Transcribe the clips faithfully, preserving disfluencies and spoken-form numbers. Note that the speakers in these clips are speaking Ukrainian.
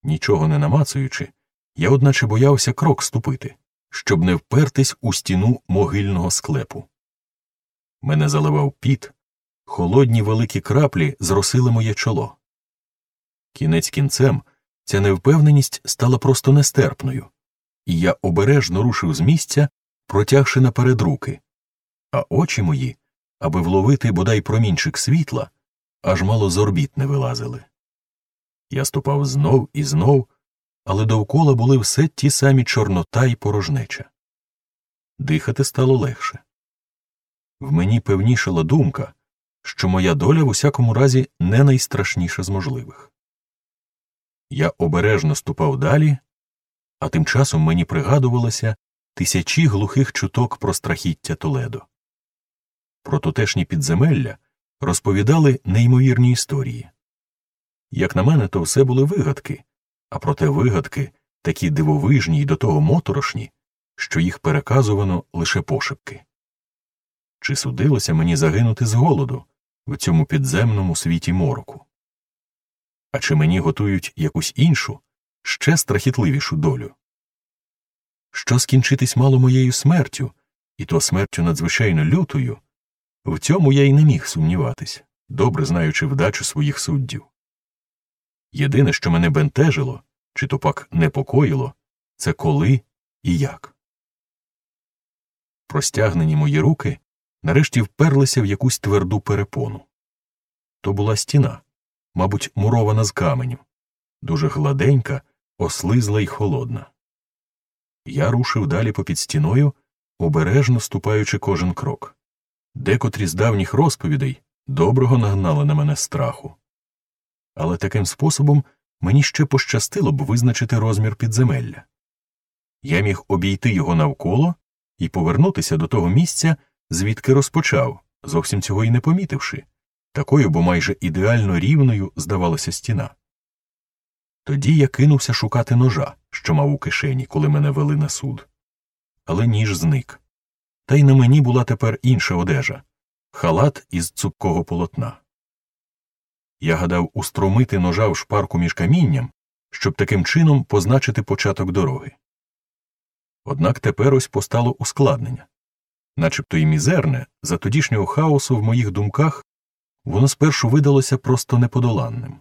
Нічого не намацуючи, я одначе боявся крок ступити, щоб не впертись у стіну могильного склепу. Мене заливав піт, холодні великі краплі зросили моє чоло. Кінець кінцем ця невпевненість стала просто нестерпною, і я обережно рушив з місця, протягши наперед руки, а очі мої, аби вловити бодай промінчик світла, аж мало з орбіт не вилазили. Я ступав знов і знов, але довкола були все ті самі чорнота й порожнеча. Дихати стало легше. В мені певнішала думка, що моя доля в усякому разі не найстрашніша з можливих. Я обережно ступав далі, а тим часом мені пригадувалося тисячі глухих чуток про страхіття Толедо. Про тутешні підземелля розповідали неймовірні історії. Як на мене, то все були вигадки, а проте вигадки такі дивовижні й до того моторошні, що їх переказувано лише пошепки. Чи судилося мені загинути з голоду в цьому підземному світі мороку? А чи мені готують якусь іншу, ще страхітливішу долю? Що скінчитись мало моєю смертю, і то смертю надзвичайно лютою, в цьому я й не міг сумніватись, добре знаючи вдачу своїх суддів. Єдине, що мене бентежило, чи то пак непокоїло, це коли і як. Простягнені мої руки нарешті вперлися в якусь тверду перепону. То була стіна, мабуть, мурована з каменю, дуже гладенька, ослизла й холодна. Я рушив далі попід стіною, обережно ступаючи кожен крок. Декотрі з давніх розповідей доброго нагнали на мене страху. Але таким способом мені ще пощастило б визначити розмір підземелля. Я міг обійти його навколо і повернутися до того місця, звідки розпочав, зовсім цього й не помітивши, такою, бо майже ідеально рівною здавалася стіна. Тоді я кинувся шукати ножа, що мав у кишені, коли мене вели на суд. Але ніж зник. Та й на мені була тепер інша одежа – халат із цупкого полотна. Я гадав устромити ножа в шпарку між камінням, щоб таким чином позначити початок дороги. Однак тепер ось постало ускладнення. Начебто й мізерне, за тодішнього хаосу в моїх думках, воно спершу видалося просто неподоланним.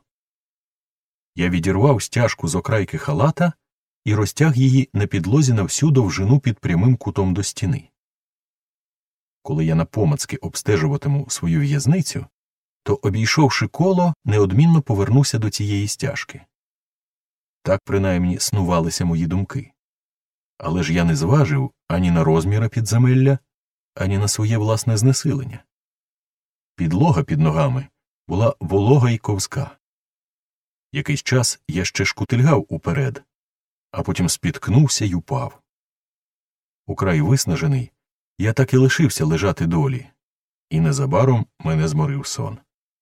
Я відірвав стяжку з окрайки халата і розтяг її на підлозі на всю довжину під прямим кутом до стіни. Коли я напомацки обстежуватиму свою в'язницю, то, обійшовши коло, неодмінно повернуся до цієї стяжки. Так, принаймні, снувалися мої думки. Але ж я не зважив ані на розміри підземелля, ані на своє власне знесилення. Підлога під ногами була волога й ковзка. Якийсь час я ще шкутильгав уперед, а потім спіткнувся й упав. Украй виснажений, я так і лишився лежати долі, і незабаром мене зморив сон.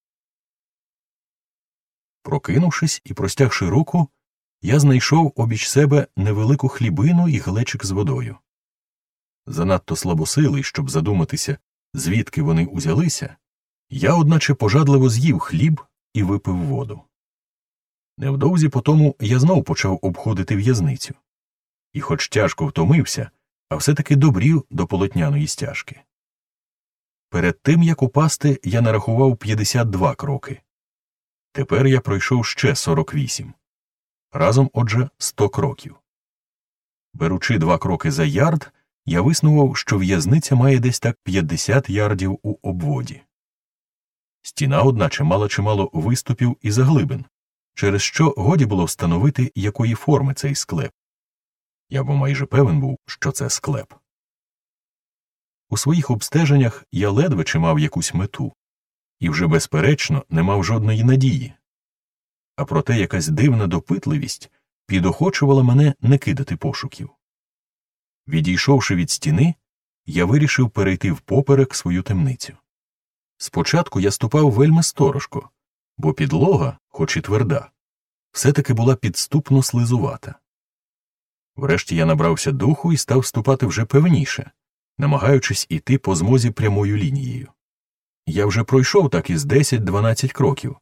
Прокинувшись і простягши руку, я знайшов обіч себе невелику хлібину і глечик з водою. Занадто слабосилий, щоб задуматися, звідки вони узялися, я, одначе, пожадливо з'їв хліб і випив воду. Невдовзі потому я знов почав обходити в'язницю. І хоч тяжко втомився, а все-таки добрів до полотняної стяжки. Перед тим, як упасти, я нарахував п'ятдесят два кроки. Тепер я пройшов ще сорок вісім. Разом, отже, сто кроків. Беручи два кроки за ярд, я виснував, що в'язниця має десь так п'ятдесят ярдів у обводі. Стіна, одначе, мала чимало виступів і заглибин, через що годі було встановити, якої форми цей склеп. Я б майже певен був, що це склеп. У своїх обстеженнях я ледве чи мав якусь мету, і вже безперечно не мав жодної надії. А проте якась дивна допитливість підохочувала мене не кидати пошуків. Відійшовши від стіни, я вирішив перейти впоперек свою темницю. Спочатку я ступав вельми сторожко, бо підлога, хоч і тверда, все-таки була підступно слизувата. Врешті я набрався духу і став ступати вже певніше, намагаючись іти по змозі прямою лінією. Я вже пройшов так із десять-дванадцять кроків,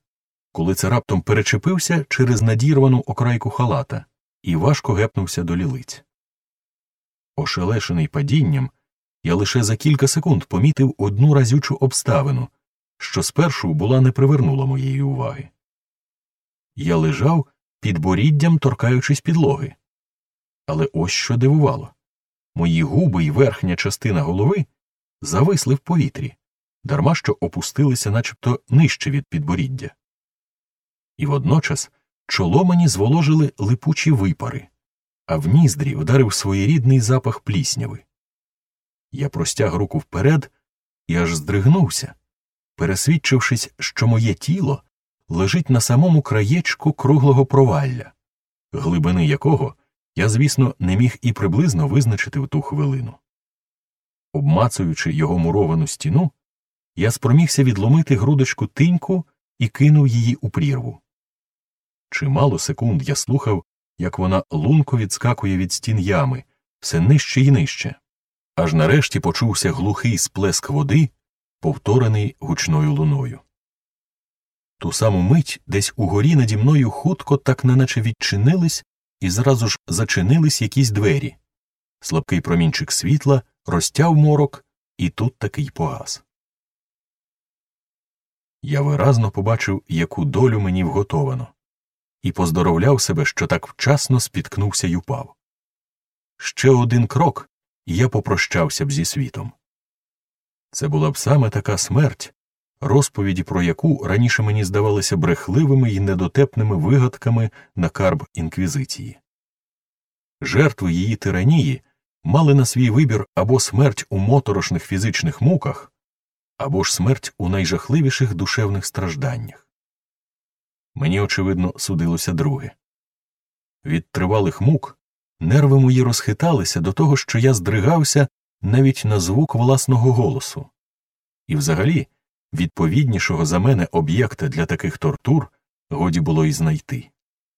коли це раптом перечепився через надірвану окрайку халата і важко гепнувся до лілиць. Ошелешений падінням, я лише за кілька секунд помітив одну разючу обставину, що спершу була не привернула моєї уваги. Я лежав під боріддям, торкаючись підлоги. Але ось що дивувало. Мої губи й верхня частина голови зависли в повітрі, дарма що опустилися начебто нижче від підборіддя. І водночас чоло мені зволожили липучі випари, а в ніздрі вдарив своєрідний запах плісняви. Я простяг руку вперед і аж здригнувся, пересвідчившись, що моє тіло лежить на самому краєчку круглого провалля, глибини якого я, звісно, не міг і приблизно визначити в ту хвилину. Обмацуючи його муровану стіну, я спромігся відломити грудочку тиньку і кинув її у прірву. Чимало секунд я слухав, як вона лунко відскакує від стін ями, все нижче і нижче, аж нарешті почувся глухий сплеск води, повторений гучною луною. Ту саму мить десь угорі наді мною хутко так неначе відчинились і зразу ж зачинились якісь двері. Слабкий промінчик світла розтяв морок, і тут таки й погас. Я виразно побачив, яку долю мені вготовано, і поздоровляв себе, що так вчасно спіткнувся й упав. Ще один крок, і я попрощався б зі світом. Це була б саме така смерть, розповіді про яку раніше мені здавалися брехливими й недотепними вигадками на карб інквізиції. Жертви її тиранії мали на свій вибір або смерть у моторошних фізичних муках, або ж смерть у найжахливіших душевних стражданнях. Мені, очевидно, судилося друге. Від тривалих мук нерви мої розхиталися до того, що я здригався навіть на звук власного голосу. І взагалі, відповіднішого за мене об'єкта для таких тортур годі було й знайти.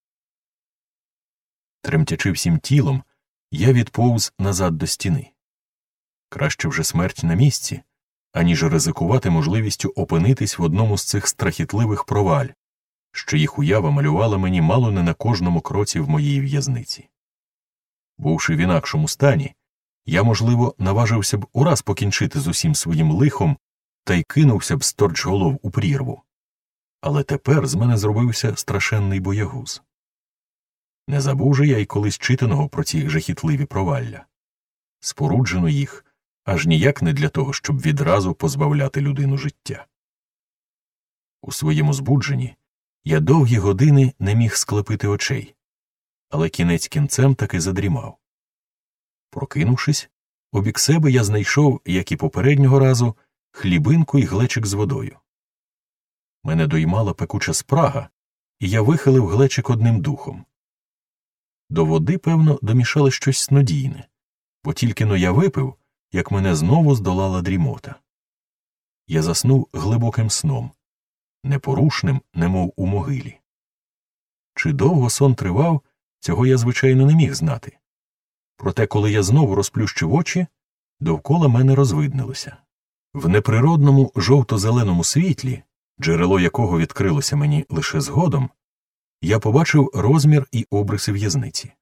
Тремтячи всім тілом, я відповз назад до стіни. Краще вже смерть на місці, аніж ризикувати можливістю опинитись в одному з цих страхітливих проваль, що їх уява малювала мені мало не на кожному кроці в моїй в'язниці. Бувши в інакшому стані, я, можливо, наважився б ураз покінчити з усім своїм лихом та й кинувся б сторчголов у прірву. Але тепер з мене зробився страшенний боягуз. Не забув же я й колись читаного про ці жахітливі провалля. Споруджено їх аж ніяк не для того, щоб відразу позбавляти людину життя. У своєму збудженні я довгі години не міг склепити очей, але кінець кінцем таки задрімав. Прокинувшись, обік себе я знайшов, як і попереднього разу, хлібинку й глечик з водою. Мене доймала пекуча спрага, і я вихилив глечик одним духом. До води, певно, домішали щось снодійне, бо тільки-но я випив, як мене знову здолала дрімота. Я заснув глибоким сном, непорушним, немов у могилі. Чи довго сон тривав, цього я, звичайно, не міг знати. Проте, коли я знову розплющив очі, довкола мене розвиднилося. В неприродному жовто-зеленому світлі, джерело якого відкрилося мені лише згодом, я побачив розмір і обриси в'язниці.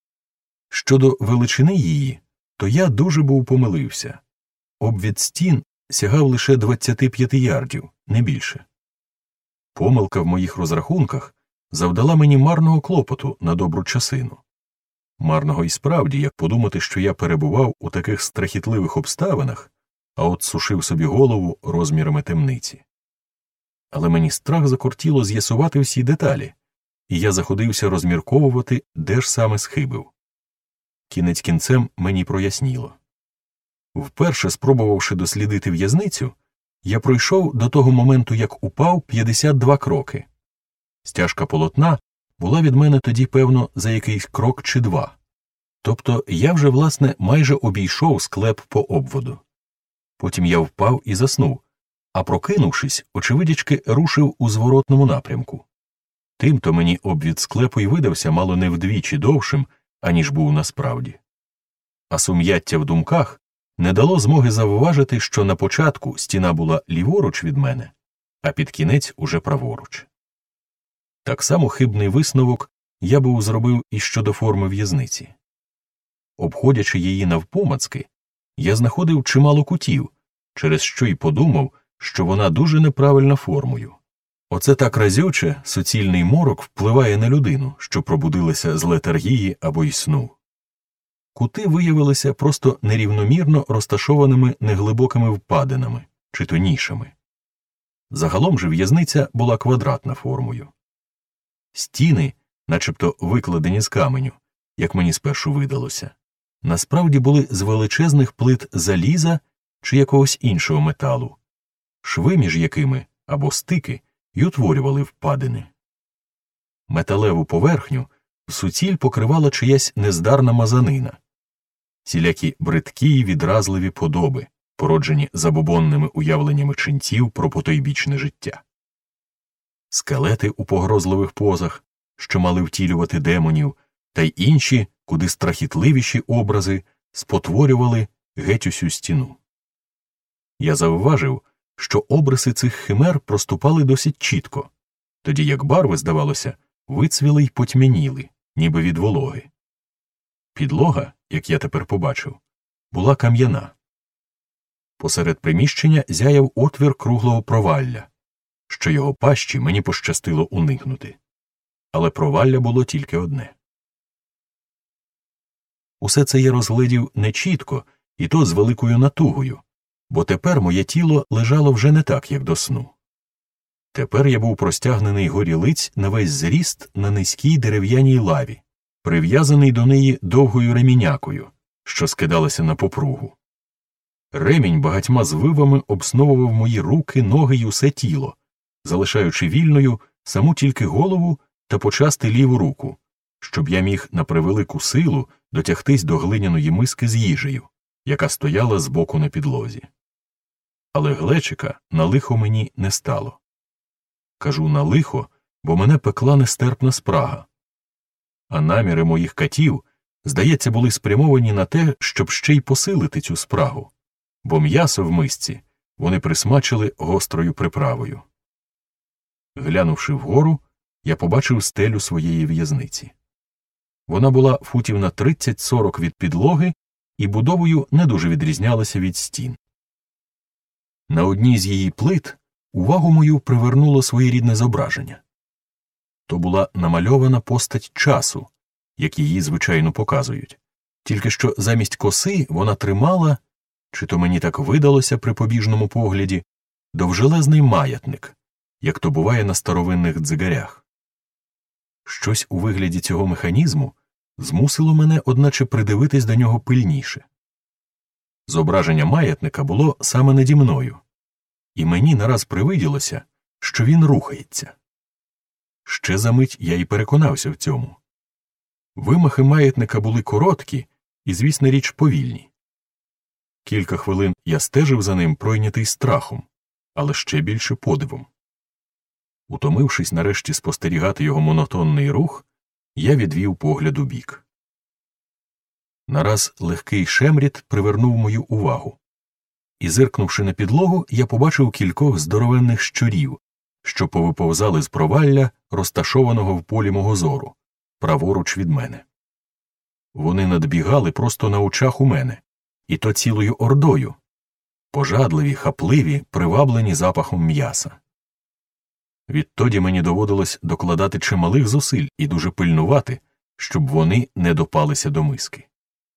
Щодо величини її, то я дуже був помилився. Обвід стін сягав лише двадцяти п'яти ярдів, не більше. Помилка в моїх розрахунках завдала мені марного клопоту на добру часину. Марного і справді, як подумати, що я перебував у таких страхітливих обставинах, а от сушив собі голову розмірами темниці. Але мені страх закортіло з'ясувати всі деталі, і я заходився розмірковувати, де ж саме схибив. Кінець кінцем мені проясніло. Вперше, спробувавши дослідити в'язницю, я пройшов до того моменту, як упав, п'ятдесят два кроки. Стяжка полотна була від мене тоді, певно, за якийсь крок чи два. Тобто я вже, власне, майже обійшов склеп по обводу. Потім я впав і заснув, а прокинувшись, очевидячки рушив у зворотному напрямку. Тимто мені обвід склепу й видався мало не вдвічі довшим, аніж був насправді. А сум'яття в думках не дало змоги завважити, що на початку стіна була ліворуч від мене, а під кінець уже праворуч. Так само хибний висновок я би зробив і щодо форми в'язниці. Обходячи її навпомацки, я знаходив чимало кутів, через що й подумав, що вона дуже неправильна формою. Оце так разюче суцільний морок впливає на людину, що пробудилася з летаргії або й сну. Кути виявилися просто нерівномірно розташованими неглибокими впадинами, чи то нішами. Загалом же в'язниця була квадратна формою. Стіни, начебто викладені з каменю, як мені спершу видалося, насправді були з величезних плит заліза чи якогось іншого металу, шви між якими, або стики, й утворювали впадини. Металеву поверхню в суціль покривала чиясь нездарна мазанина, всілякі бридкі й відразливі подоби, породжені забобонними уявленнями ченців про потойбічне життя. Скелети у погрозливих позах, що мали втілювати демонів, та й інші, куди страхітливіші образи спотворювали геть усю стіну. Я завважив, що обриси цих химер проступали досить чітко, тоді як барви, здавалося, вицвіли й потьмяніли, ніби від вологи. Підлога, як я тепер побачив, була кам'яна. Посеред приміщення зяяв отвір круглого провалля, що його пащі мені пощастило уникнути. Але провалля було тільки одне. Усе це я розглядів нечітко, і то з великою натугою, бо тепер моє тіло лежало вже не так, як до сну. Тепер я був простягнений горі лиць на весь зріст на низькій дерев'яній лаві, прив'язаний до неї довгою ремінякою, що скидалася на попругу. Ремінь багатьма звивами обсновував мої руки, ноги й усе тіло, залишаючи вільною саму тільки голову та почасти ліву руку, щоб я міг на превелику силу дотягтись до глиняної миски з їжею, яка стояла збоку на підлозі. Але глечика на лихо мені не стало. Кажу на лихо, бо мене пекла нестерпна спрага. А наміри моїх катів, здається, були спрямовані на те, щоб ще й посилити цю спрагу, бо м'ясо в мисці вони присмачили гострою приправою. Глянувши вгору, я побачив стелю своєї в'язниці. Вона була футів на тридцять-сорок від підлоги і будовою не дуже відрізнялася від стін. На одній з її плит увагу мою привернуло своєрідне зображення. То була намальована постать часу, як її звичайно показують, тільки що замість коси вона тримала, чи то мені так видалося при побіжному погляді, довжелезний маятник, як то буває на старовинних дзигарях. Щось у вигляді цього механізму змусило мене, одначе, придивитись до нього пильніше. Зображення маятника було саме наді мною, і мені нараз привиділося, що він рухається. Ще за мить я й переконався в цьому. Вимахи маятника були короткі і, звісна річ, повільні. Кілька хвилин я стежив за ним, пройнятий страхом, але ще більше подивом. Утомившись нарешті спостерігати його монотонний рух, я відвів погляд у бік. Нараз легкий шемріт привернув мою увагу. І, зиркнувши на підлогу, я побачив кількох здоровенних щурів, що повиповзали з провалля, розташованого в полі мого зору, праворуч від мене. Вони надбігали просто на очах у мене, і то цілою ордою, пожадливі, хапливі, приваблені запахом м'яса. Відтоді мені доводилось докладати чималих зусиль і дуже пильнувати, щоб вони не допалися до миски.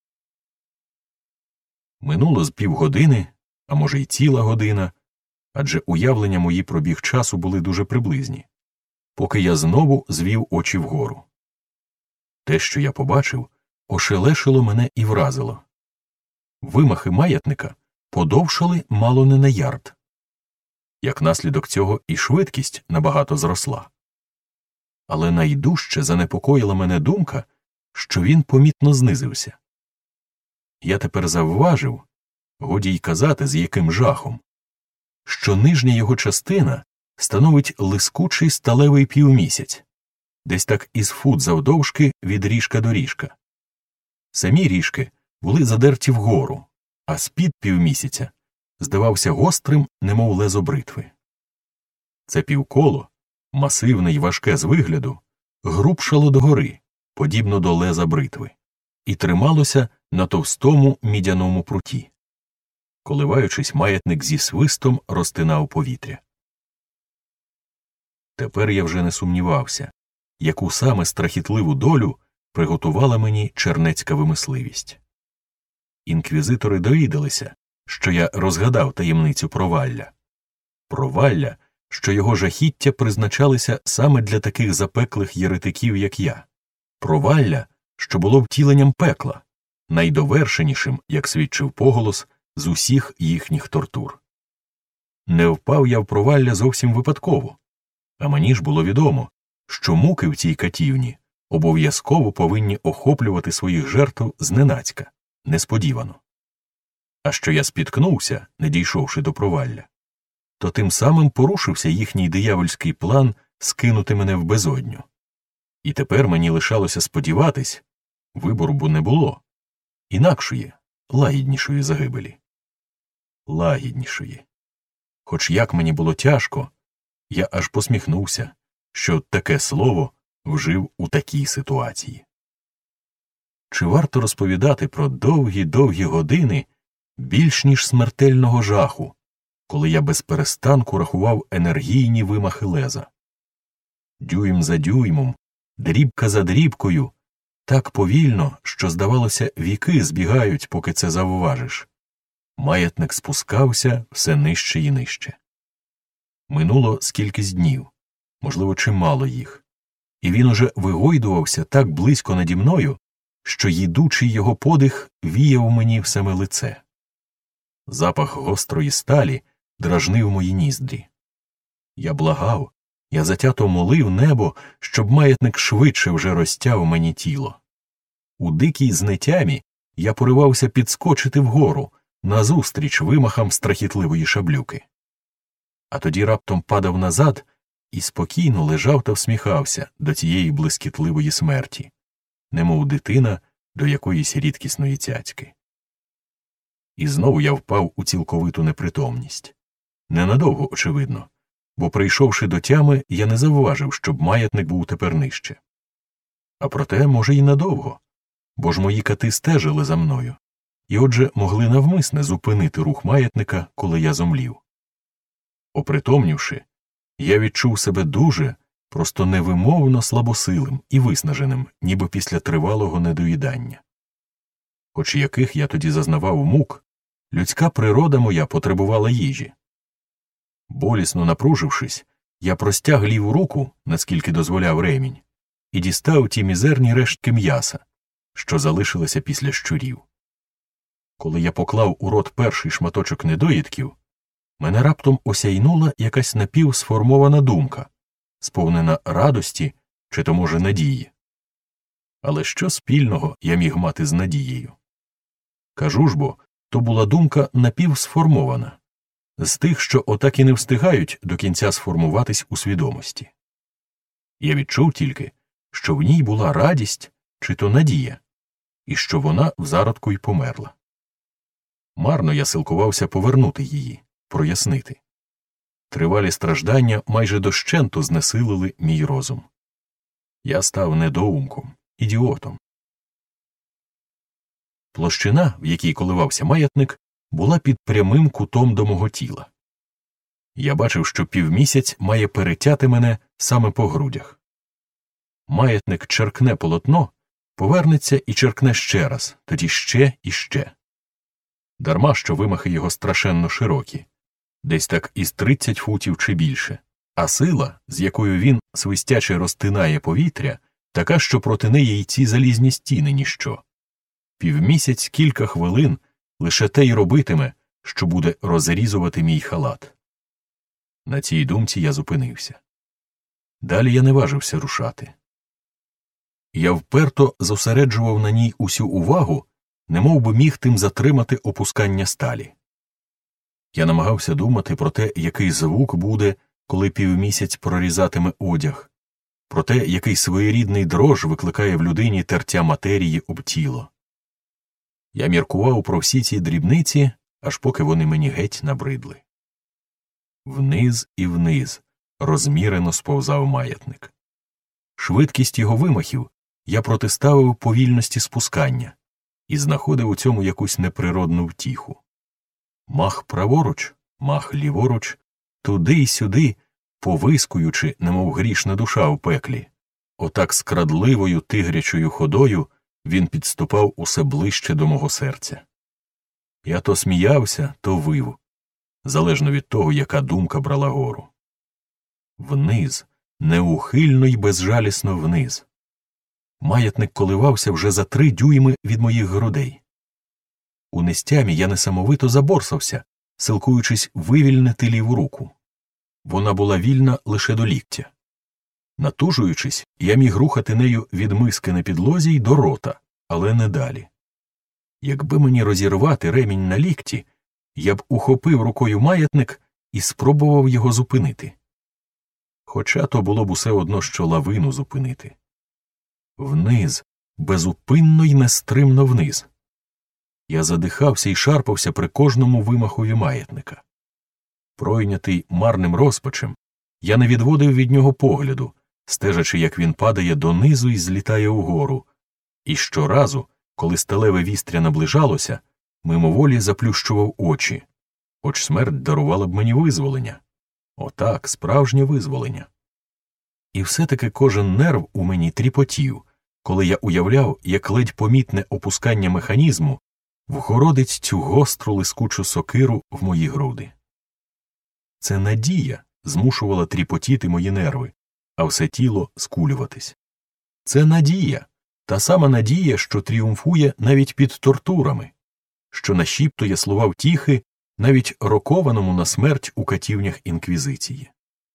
Минуло з півгодини, а може й ціла година, адже уявлення мої про біг часу були дуже приблизні, поки я знову звів очі вгору. Те, що я побачив, ошелешило мене і вразило. Вимахи маятника подовшали мало не на ярд. Як наслідок цього і швидкість набагато зросла. Але найдужче занепокоїла мене думка, що він помітно знизився. Я тепер завважив, годі й казати з яким жахом, що нижня його частина становить лискучий сталевий півмісяць, десь так із фут завдовжки від ріжка до ріжка. Самі ріжки були задерті вгору, а з-під півмісяця здавався гострим, немов лезо бритви. Це півколо, Масивне й важке з вигляду, грубшало догори, подібно до леза бритви, і трималося на товстому мідяному пруті. Коливаючись, маятник зі свистом розтинав повітря. Тепер я вже не сумнівався, яку саме страхітливу долю приготувала мені чернецька вимисливість. Інквізитори довідалися, що я розгадав таємницю провалля. Провалля, що його жахіття призначалися саме для таких запеклих єретиків, як я. Провалля, що було втіленням пекла, найдовершенішим, як свідчив поголос, з усіх їхніх тортур. Не впав я в провалля зовсім випадково, а мені ж було відомо, що муки в цій катівні обов'язково повинні охоплювати своїх жертв зненацька, несподівано. А що я спіткнувся, не дійшовши до провалля, то тим самим порушився їхній диявольський план скинути мене в безодню. І тепер мені лишалося сподіватись, вибору бо не було, інакшої, лагіднішої загибелі. Лагіднішої. Хоч як мені було тяжко, я аж посміхнувся, що таке слово вжив у такій ситуації. Чи варто розповідати про довгі-довгі години більш ніж смертельного жаху, коли я без перестанку рахував енергійні вимахи леза? Дюйм за дюймом, дрібка за дрібкою, так повільно, що, здавалося, віки збігають, поки це завважиш. Маятник спускався все нижче і нижче. Минуло скількись днів, можливо, чимало їх, і він уже вигойдувався так близько наді мною, що їдучий його подих віяв мені в саме лице. Запах гострої сталі дражнив мої ніздрі. Я благав, я затято молив небо, щоб маятник швидше вже розтяв мені тіло. У дикій знетямі я поривався підскочити вгору, назустріч вимахам страхітливої шаблюки. А тоді раптом падав назад і спокійно лежав та всміхався до цієї блискітливої смерті, немов дитина до якоїсь рідкісної цяцьки. І знову я впав у цілковиту непритомність. Ненадовго, очевидно, бо, прийшовши до тями, я не завважив, щоб маятник був тепер нижче. А проте, може, й надовго, бо ж мої кати стежили за мною, і отже могли навмисне зупинити рух маятника, коли я зомлів. Опритомнівши, я відчув себе дуже, просто невимовно слабосилим і виснаженим, ніби після тривалого недоїдання. Хоч яких я тоді зазнавав мук, людська природа моя потребувала їжі. Болісно напружившись, я простяг ліву руку, наскільки дозволяв ремінь, і дістав ті мізерні рештки м'яса, що залишилися після щурів. Коли я поклав у рот перший шматочок недоїдків, мене раптом осяйнула якась напівсформована думка, сповнена радості чи то, може, надії. Але що спільного я міг мати з надією? Кажу ж бо, то була думка напівсформована, з тих, що отак і не встигають до кінця сформуватись у свідомості. Я відчув тільки, що в ній була радість чи то надія, і що вона в зародку й померла. Марно я силкувався повернути її, прояснити. Тривалі страждання майже дощенту знесилили мій розум. Я став недоумком, ідіотом. Площина, в якій коливався маятник, була під прямим кутом до мого тіла. Я бачив, що півмісяць має перетяти мене саме по грудях. Маятник черкне полотно, повернеться і черкне ще раз, тоді ще і ще. Дарма, що вимахи його страшенно широкі, десь так із тридцять футів чи більше, а сила, з якою він свистяче розтинає повітря, така, що проти неї й ці залізні стіни ніщо. Півмісяць кілька хвилин лише те й робитиме, що буде розрізувати мій халат. На цій думці я зупинився. Далі я не важився рушати. Я вперто зосереджував на ній усю увагу, немов би міг тим затримати опускання сталі. Я намагався думати про те, який звук буде, коли півмісяць прорізатиме одяг, про те, який своєрідний дрож викликає в людині тертя матерії об тіло. Я міркував про всі ці дрібниці, аж поки вони мені геть набридли. Вниз і вниз, розмірено сповзав маятник. Швидкість його вимахів я протиставив повільності спускання і знаходив у цьому якусь неприродну втіху. Мах праворуч, мах ліворуч, туди й сюди, повискуючи, немов грішна душа в пеклі. Отак скрадливою тигрячою ходою він підступав усе ближче до мого серця. Я то сміявся, то вив, залежно від того, яка думка брала гору. Вниз, неухильно й безжалісно вниз. Маятник коливався вже за три дюйми від моїх грудей. У нестямі я несамовито заборсався, силкуючись вивільнити ліву руку. Вона була вільна лише до ліктя. Натужуючись, я міг рухати нею від миски на підлозі й до рота, але не далі. Якби мені розірвати ремінь на лікті, я б ухопив рукою маятник і спробував його зупинити. Хоча то було б усе одно, що лавину зупинити. Вниз, безупинно й нестримно вниз. Я задихався і шарпався при кожному вимахові маятника. Пройнятий марним розпачем, я не відводив від нього погляду, стежачи, як він падає донизу і злітає угору, і щоразу, коли сталеве вістря наближалося, мимоволі заплющував очі, хоч смерть дарувала б мені визволення. Отак, справжнє визволення. І все-таки кожен нерв у мені тріпотів, коли я уявляв, як ледь помітне опускання механізму вгородить цю гостру лискучу сокиру в мої груди. Це надія змушувала тріпотіти мої нерви, а все тіло скулюватись. Це надія, та сама надія, що тріумфує навіть під тортурами, що нашіптує слова втіхи навіть рокованому на смерть у катівнях інквізиції.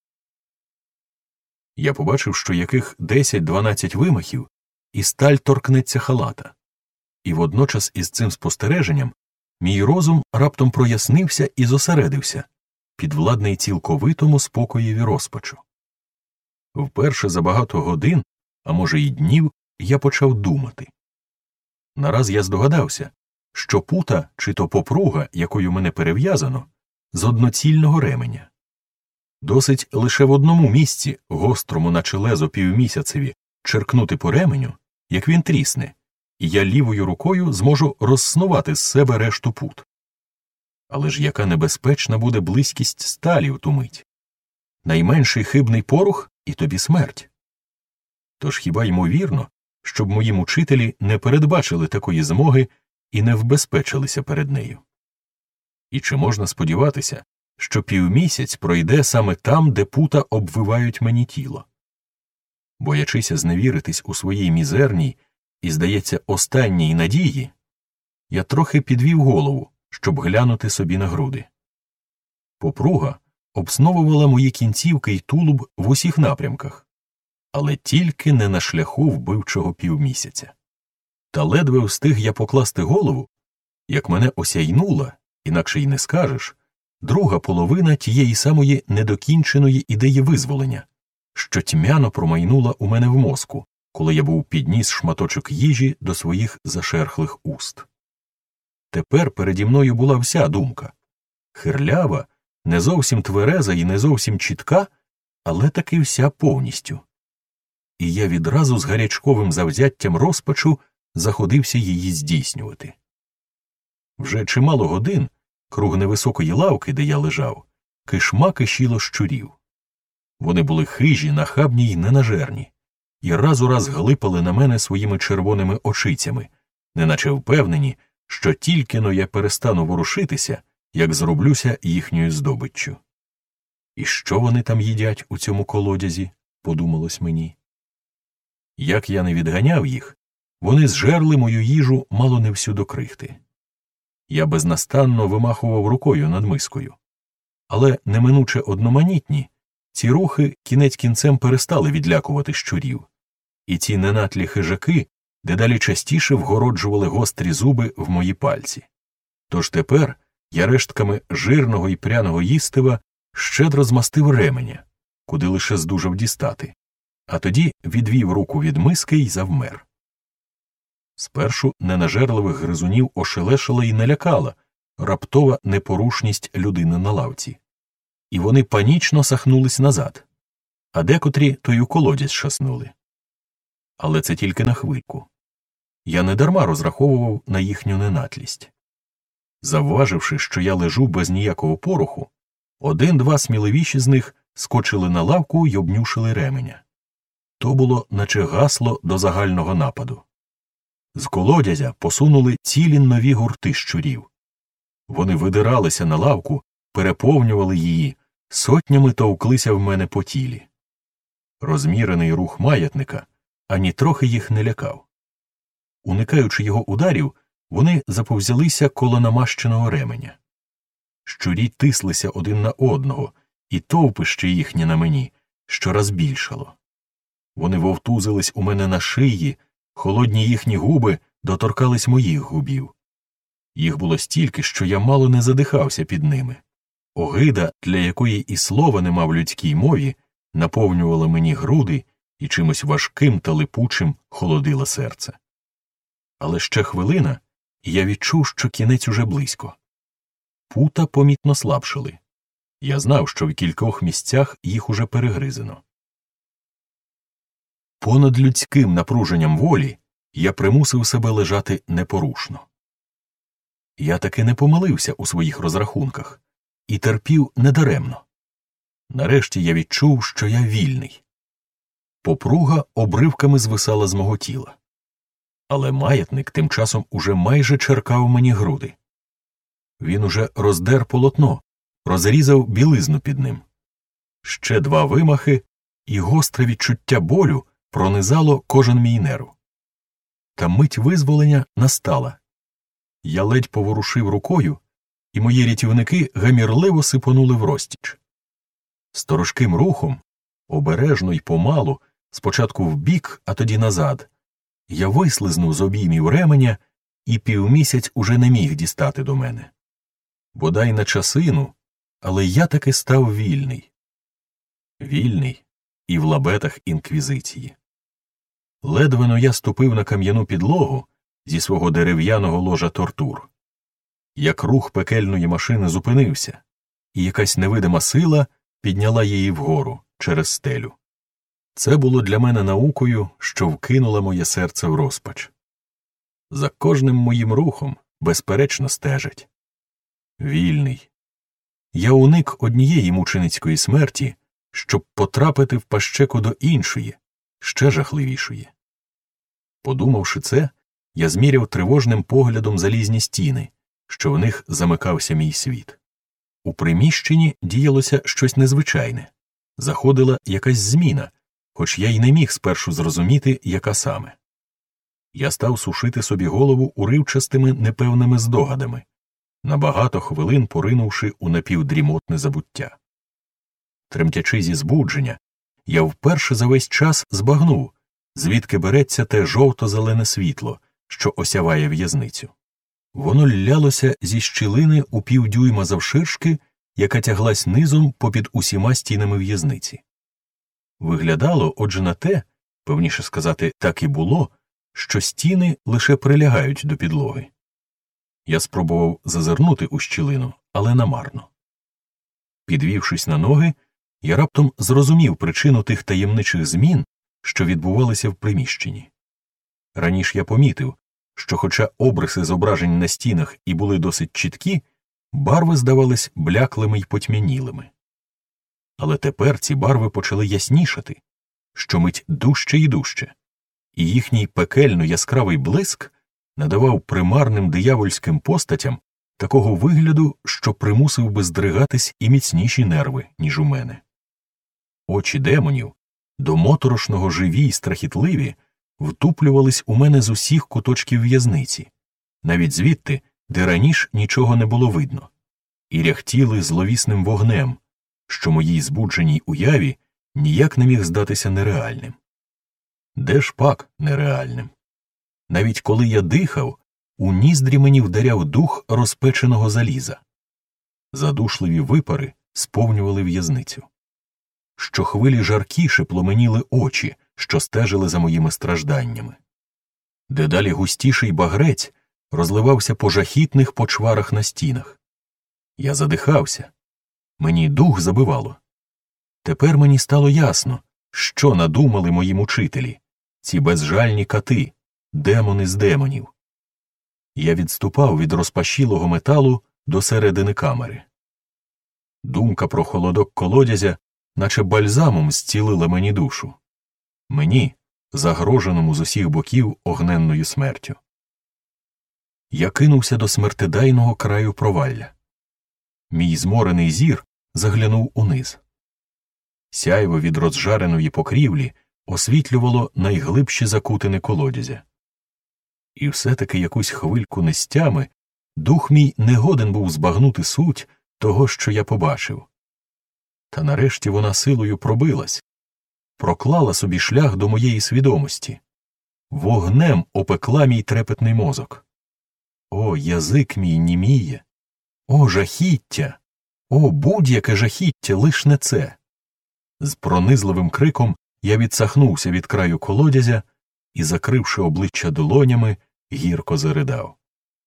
Я побачив, що яких десять-дванадцять вимахів, і сталь торкнеться халата. І водночас із цим спостереженням мій розум раптом прояснився і зосередився, підвладний цілковитому спокоєві розпачу. Вперше за багато годин, а може й днів, я почав думати. Нараз я здогадався, що пута чи то попруга, якою мене перев'язано, з одноцільного ременя. Досить лише в одному місці, гострому наче лезо півмісяцеві, черкнути по ременю, як він трісне, і я лівою рукою зможу розснувати з себе решту пут. Але ж яка небезпечна буде близькість сталі в ту мить? Найменший хибний порух – і тобі смерть. Тож хіба ймовірно, щоб мої мучителі не передбачили такої змоги і не вбезпечилися перед нею? І чи можна сподіватися, що півмісяць пройде саме там, де пута обвивають мені тіло? Боячися зневіритись у своїй мізерній і, здається, останній надії, я трохи підвів голову, щоб глянути собі на груди. Попруга обсновувала мої кінцівки й тулуб в усіх напрямках, але тільки не на шляху вбивчого півмісяця. Та ледве встиг я покласти голову, як мене осяйнула, інакше й не скажеш, друга половина тієї самої недокінченої ідеї визволення, що тьмяно промайнула у мене в мозку, коли я був підніс шматочок їжі до своїх зашерхлих уст. Тепер переді мною була вся думка. Хирлява, не зовсім твереза і не зовсім чітка, але таки вся повністю. І я відразу з гарячковим завзяттям розпачу заходився її здійснювати. Вже чимало годин, круг невисокої лавки, де я лежав, кишма кишіло щурів. Вони були хижі, нахабні й ненажерні, і раз у раз глипали на мене своїми червоними очицями, неначе впевнені, що тільки-но я перестану ворушитися, як зроблюся їхньою здобиччю. І що вони там їдять у цьому колодязі, подумалось мені. Як я не відганяв їх, вони зжерли мою їжу мало не всю до крихти. Я безнастанно вимахував рукою над мискою. Але неминуче одноманітні, ці рухи кінець кінцем перестали відлякувати щурів, і ці ненатлі хижаки дедалі частіше вгороджували гострі зуби в мої пальці. Тож тепер я рештками жирного і пряного їстива щедро змастив ременя, куди лише здужав дістати, а тоді відвів руку від миски й завмер. Спершу ненажерливих гризунів ошелешила і налякала раптова непорушність людини на лавці. І вони панічно сахнулись назад, а декотрі то й у колодязь шаснули. Але це тільки на хвильку. Я недарма розраховував на їхню ненатлість. Завваживши, що я лежу без ніякого пороху, один-два сміливіші з них скочили на лавку й обнюшили ременя. То було наче гасло до загального нападу. З колодязя посунули цілі нові гурти щурів. Вони видиралися на лавку, переповнювали її, сотнями товклися в мене по тілі. Розмірений рух маятника ані трохи їх не лякав. Уникаючи його ударів, вони заповзялися коло намащеного ременя. Щурі тислися один на одного, і товпище їхнє на мені щораз більшало. Вони вовтузились у мене на шиї, холодні їхні губи доторкались моїх губів. Їх було стільки, що я мало не задихався під ними. Огида, для якої і слова нема в людській мові, наповнювала мені груди і чимось важким та липучим холодила серце. Але ще хвилина, і я відчув, що кінець уже близько. Пута помітно слабшали. Я знав, що в кількох місцях їх уже перегризено. Понад людським напруженням волі я примусив себе лежати непорушно. Я таки не помилився у своїх розрахунках і терпів недаремно. Нарешті я відчув, що я вільний. Попруга обривками звисала з мого тіла. Але маятник тим часом уже майже черкав мені груди. Він уже роздер полотно, розрізав білизну під ним. Ще два вимахи, і гостре відчуття болю пронизало кожен мій нерв. Та мить визволення настала. Я ледь поворушив рукою, і мої рятівники гамірливо сипонули врозтіч. Сторожким рухом, обережно й помалу, спочатку вбік, а тоді назад, я вислизнув з обіймів ременя, і півмісяць уже не міг дістати до мене. Бодай на часину, але я таки став вільний. Вільний і в лабетах інквізиції. Ледвено я ступив на кам'яну підлогу зі свого дерев'яного ложа тортур. Як рух пекельної машини зупинився, і якась невидима сила підняла її вгору, через стелю. Це було для мене наукою, що вкинула моє серце в розпач. За кожним моїм рухом, безперечно, стежать. Вільний. Я уник однієї мученицької смерті, щоб потрапити в пащеку до іншої, ще жахливішої. Подумавши це, я зміряв тривожним поглядом залізні стіни, що в них замикався мій світ. У приміщенні діялося щось незвичайне. Заходила якась зміна, хоч я й не міг спершу зрозуміти, яка саме. Я став сушити собі голову уривчастими непевними здогадами, на багато хвилин поринувши у напівдрімотне забуття. Тремтячи зі збудження, я вперше за весь час збагнув, звідки береться те жовто-зелене світло, що осяває в'язницю. Воно ллялося зі щілини у півдюйма завширшки, яка тяглась низом попід усіма стінами в'язниці. Виглядало, отже, на те, певніше сказати, так і було, що стіни лише прилягають до підлоги. Я спробував зазирнути у щілину, але намарно. Підвівшись на ноги, я раптом зрозумів причину тих таємничих змін, що відбувалися в приміщенні. Раніше я помітив, що хоча обриси зображень на стінах і були досить чіткі, барви здавались бляклими й потьмянілими. Але тепер ці барви почали яснішати, щомить дужче і дужче, і їхній пекельно яскравий блиск надавав примарним диявольським постатям такого вигляду, що примусив би здригатись і міцніші нерви, ніж у мене. Очі демонів, до моторошного живі й страхітливі, втуплювались у мене з усіх куточків в'язниці, навіть звідти, де раніше нічого не було видно, і ряхтіли зловісним вогнем, що моїй збудженій уяві ніяк не міг здатися нереальним. Де ж пак нереальним? Навіть коли я дихав, у ніздрі мені вдаряв дух розпеченого заліза. Задушливі випари сповнювали в'язницю. Щохвилі жаркіше пломеніли очі, що стежили за моїми стражданнями. Дедалі густіший багрець розливався по жахітних почварах на стінах. Я задихався. Мені дух забивало. Тепер мені стало ясно, що надумали мої мучителі, ці безжальні кати, демони з демонів. Я відступав від розпашілого металу до середини камери. Думка про холодок колодязя наче бальзамом зцілила мені душу. Мені, загроженому з усіх боків огненною смертю. Я кинувся до смертидайного краю провалля. Мій зморений зір заглянув униз. Сяйво від розжареної покрівлі освітлювало найглибші закутини колодязя. І все-таки якусь хвильку нестями дух мій не годен був збагнути суть того, що я побачив. Та нарешті вона силою пробилась, проклала собі шлях до моєї свідомості. Вогнем опекла мій трепетний мозок. О, язик мій німіє! О, жахіття! О, будь-яке жахіття, лиш не це! З пронизливим криком я відсахнувся від краю колодязя і, закривши обличчя долонями, гірко заридав.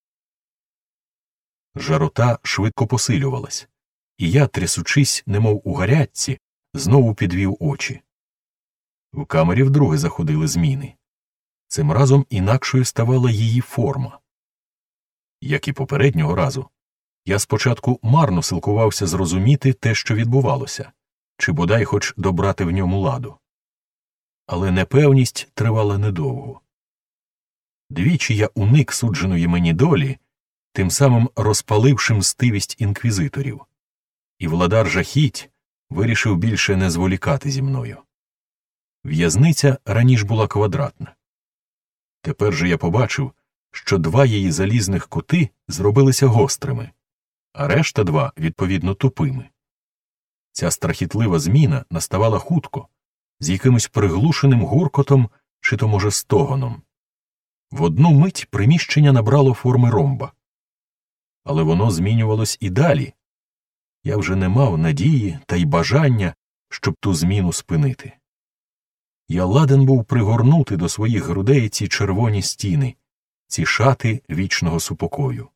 Жарота швидко посилювалась, і я, трясучись, немов у гарячці, знову підвів очі. В камері вдруге заходили зміни. Цим разом інакшою ставала її форма. Як і попереднього разу, я спочатку марно силкувався зрозуміти те, що відбувалося, чи бодай хоч добрати в ньому ладу. Але непевність тривала недовго. Двічі я уник судженої мені долі, тим самим розпаливши мстивість інквізиторів, і владар жахіть вирішив більше не зволікати зі мною. В'язниця раніше була квадратна. Тепер же я побачив, що два її залізних кути зробилися гострими, а решта два, відповідно, тупими. Ця страхітлива зміна наставала хутко, з якимось приглушеним гуркотом чи то, може, стогоном. В одну мить приміщення набрало форми ромба. Але воно змінювалось і далі. Я вже не мав надії та й бажання, щоб ту зміну спинити. Я ладен був пригорнути до своїх грудей ці червоні стіни, ці шати вічного супокою.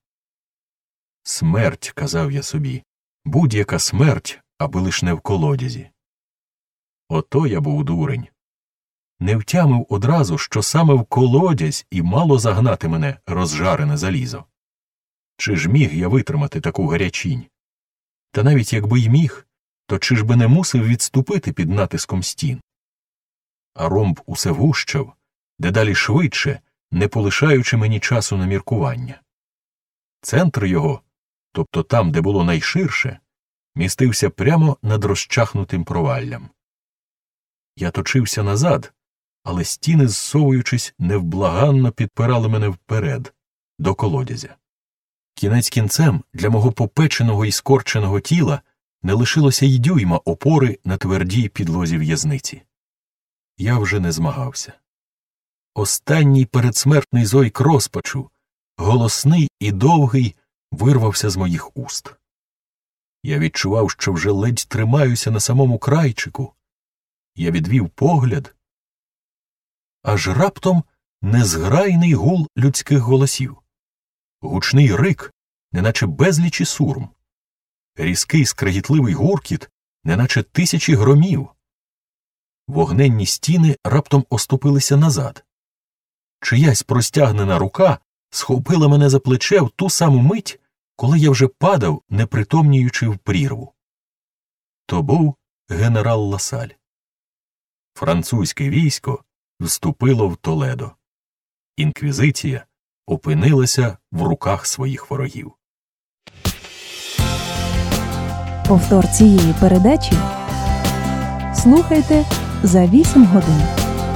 Смерть, казав я собі, будь-яка смерть, аби лиш не в колодязі. Ото я був дурень. Не втямив одразу, що саме в колодязь і мало загнати мене розжарене залізо. Чи ж міг я витримати таку гарячінь? Та навіть якби й міг, то чи ж би не мусив відступити під натиском стін? А ромб усе вущав, дедалі швидше, не полишаючи мені часу на міркування. Центр його, тобто там, де було найширше, містився прямо над розчахнутим проваллям. Я точився назад, але стіни, зсовуючись, невблаганно підпирали мене вперед, до колодязя. Кінець кінцем для мого попеченого і скорченого тіла не лишилося й дюйма опори на твердій підлозі в'язниці. Я вже не змагався. Останній передсмертний зойк розпачу, голосний і довгий, вирвався з моїх уст. Я відчував, що вже ледь тримаюся на самому крайчику. Я відвів погляд. Аж раптом незграйний гул людських голосів. Гучний рик, неначе безлічі сурм. Різкий скрегітливий гуркіт, неначе тисячі громів. Вогненні стіни раптом оступилися назад. Чиясь простягнена рука схопила мене за плече в ту саму мить, коли я вже падав, непритомніючи в прірву. То був генерал Ласаль. Французьке військо вступило в Толедо. Інквізиція опинилася в руках своїх ворогів. Повтор цієї передачі слухайте за вісім годин.